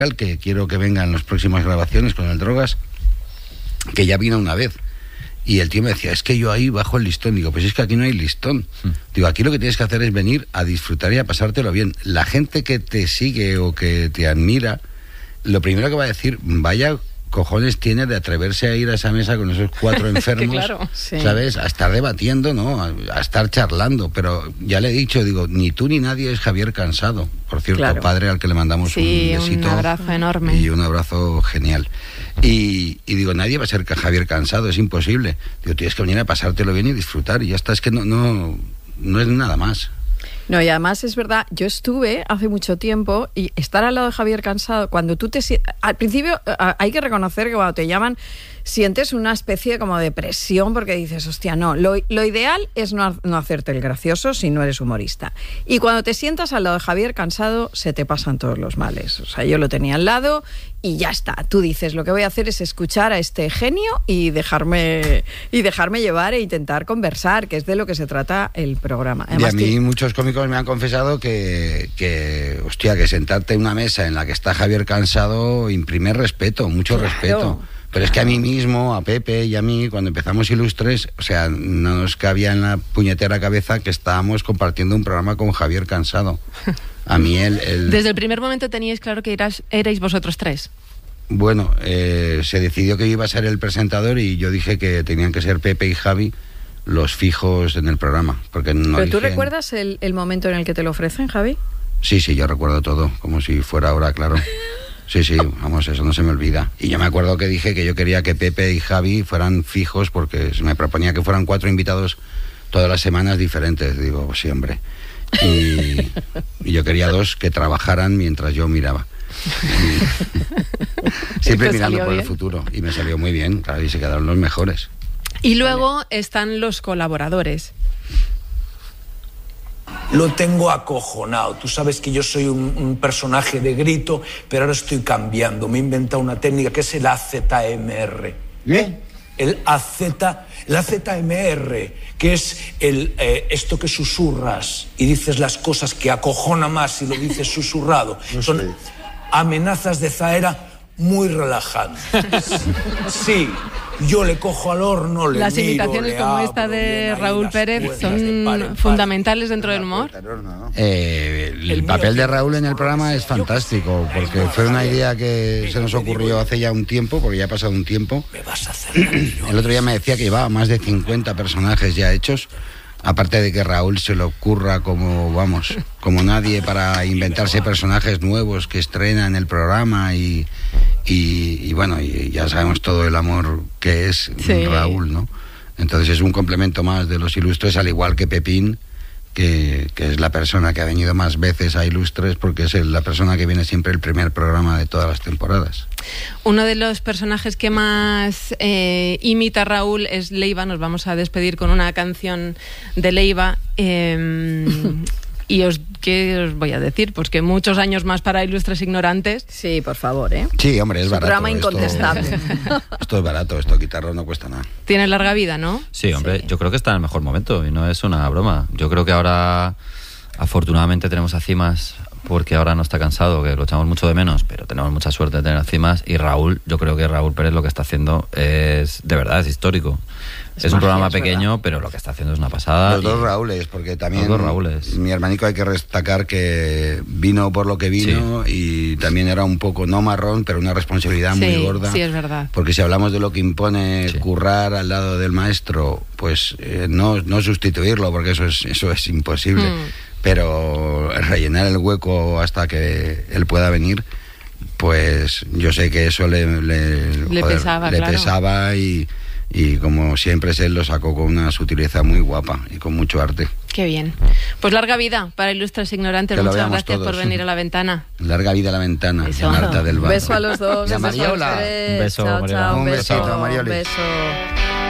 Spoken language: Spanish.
que quiero que venga en las próximas grabaciones con el Drogas, que ya vino una vez. Y el tío me decía, es que yo ahí bajo el listón. Digo, pues es que aquí no hay listón. Digo, aquí lo que tienes que hacer es venir a disfrutar y a pasártelo bien. La gente que te sigue o que te admira, lo primero que va a decir, vaya cojones tiene de atreverse a ir a esa mesa con esos 4 enfermos, claro, sí. ¿sabes? A estar debatiendo, ¿no? A estar charlando. Pero ya le he dicho, digo, ni tú ni nadie es Javier Cansado. Por cierto, claro. Padre al que le mandamos un besito. Un abrazo enorme. Y un abrazo genial. Y digo, nadie va a ser Javier Cansado, es imposible. Digo, tienes que venir a pasártelo bien y disfrutar. Y ya está, es que no es nada más. No, y además es verdad, yo estuve hace mucho tiempo y estar al lado de Javier Cansado, cuando tú al principio hay que reconocer que cuando te llaman sientes una especie como de presión porque dices, hostia, no, lo ideal es no hacerte el gracioso si no eres humorista. Y cuando te sientas al lado de Javier Cansado se te pasan todos los males. O sea, yo lo tenía al lado y ya está. Tú dices, lo que voy a hacer es escuchar a este genio y dejarme llevar e intentar conversar, que es de lo que se trata el programa. Además, y a mí muchos cómicos me han confesado que sentarte en una mesa en la que está Javier Cansado imprime respeto, mucho respeto. Pero es que a mí mismo, a Pepe y a mí, cuando empezamos Ilustres, o sea, no nos cabía en la puñetera cabeza que estábamos compartiendo un programa con Javier Cansado. A mí Desde el primer momento teníais claro que erais vosotros 3. Bueno, se decidió que yo iba a ser el presentador y yo dije que tenían que ser Pepe y Javi los fijos en el programa. Porque no. ¿Pero tú recuerdas el momento en el que te lo ofrecen, Javi? Sí, yo recuerdo todo, como si fuera ahora, claro. Sí, vamos, eso no se me olvida. Y yo me acuerdo que dije que yo quería que Pepe y Javi fueran fijos porque se me proponía que fueran 4 invitados todas las semanas diferentes. Digo, pues sí, hombre. Y yo quería 2 que trabajaran mientras yo miraba. Siempre mirando por el futuro. Y me salió muy bien, claro, y se quedaron los mejores. Y luego están los colaboradores. Lo tengo acojonado. Tú sabes que yo soy un personaje de grito, pero ahora estoy cambiando. Me he inventado una técnica que es el AZMR. El AZMR, que es esto que susurras y dices las cosas que acojona más si lo dices susurrado. Son amenazas de Zahera muy relajantes. Sí, yo le cojo al horno, le Las miro, imitaciones le como abro, esta de Raúl Pérez son fundamentales dentro del humor. El papel de Raúl en el programa es fantástico, porque fue una idea que se nos ocurrió hace ya un tiempo, porque ya ha pasado un tiempo. El otro día me decía que llevaba más de 50 personajes ya hechos. Aparte de que Raúl se le ocurra como nadie para inventarse personajes nuevos que estrena en el programa y bueno, y ya sabemos todo el amor que es Raúl, ¿no? Entonces es un complemento más de los Ilustres, al igual que Pepín, que es la persona que ha venido más veces a Ilustres porque es la persona que viene siempre el primer programa de todas las temporadas. Uno de los personajes que más imita a Raúl es Leiva. Nos vamos a despedir con una canción de Leiva. Y ¿qué os voy a decir? Pues que muchos años más para Ilustres Ignorantes. Sí, por favor, ¿eh? Sí, hombre, es barato. Programa incontestable. Esto es barato, esto guitarra no cuesta nada. Tiene larga vida, ¿no? Sí, hombre, yo creo que está en el mejor momento y no es una broma. Yo creo que ahora, afortunadamente, tenemos a Cimas porque ahora no está Cansado, que lo echamos mucho de menos, pero tenemos mucha suerte de tener a Cimas. Y Raúl, yo creo que Raúl Pérez lo que está haciendo es, de verdad, es histórico. Es un programa pequeño, pero lo que está haciendo es una pasada. Los 2 Raúles, porque también los 2 Raúles. Mi hermanico hay que destacar que vino por lo que vino y también era un poco, no marrón, pero una responsabilidad muy gorda. Sí, es verdad. Porque si hablamos de lo que impone currar al lado del maestro, pues no sustituirlo, porque eso es imposible. Pero rellenar el hueco hasta que él pueda venir, pues yo sé que eso le pesaba y como siempre él lo sacó con una sutileza muy guapa y con mucho arte. Qué bien. Pues larga vida para Ilustres Ignorantes. Muchas gracias por venir a La Ventana. Larga vida a La Ventana. Marta del Bar. Beso a los 2. Y a Mariola. Un beso, Chao, Mariola. Un besito, Marioli. Un beso.